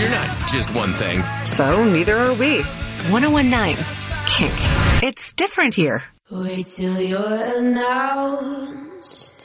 You're not just one thing. So neither are we. 1019 Kink. It's different here. Wait till you're announced.